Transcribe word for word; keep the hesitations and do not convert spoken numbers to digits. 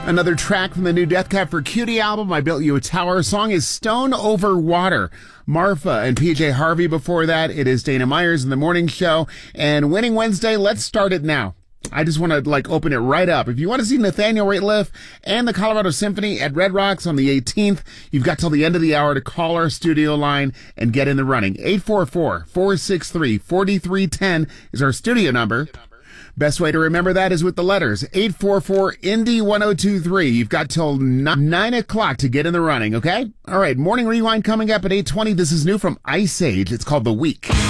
Another track from the new Death Cab for Cutie album, I Built You a Tower. Song is Stone Over Water. Marfa and P J Harvey before that. It is Dana Myers in the morning show. And Winning Wednesday, let's start it now. I just want to like open it right up. If you want to see Nathaniel Rateliff and the Colorado Symphony at Red Rocks on the eighteenth, you've got till the end of the hour to call our studio line and get in the running. eight four four, four six three, four three one zero is our studio number. Best way to remember that is with the letters. eight four four, Indy one oh two three. You've got till nine o'clock to get in the running, okay? All right, Morning Rewind coming up at eight twenty. This is new from Ice Age. It's called The Week.